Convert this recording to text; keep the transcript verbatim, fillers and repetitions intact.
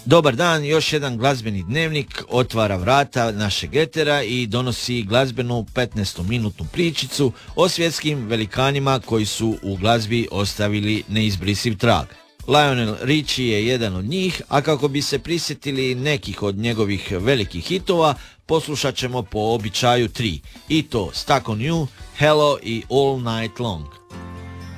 Dobar dan, još jedan glazbeni dnevnik otvara vrata našeg etera i donosi glazbenu petnaestominutnu pričicu o svjetskim velikanima koji su u glazbi ostavili neizbrisiv trag. Lionel Richie je jedan od njih, a kako bi se prisjetili nekih od njegovih velikih hitova, poslušat ćemo po običaju tri, i to Stuck on You, Hello i All Night Long.